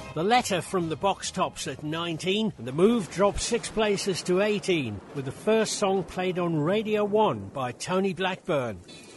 The Letter from the Box tops at 19, and The Move drops 6 places to 18, with the first song played on Radio 1 by Tony Blackburn.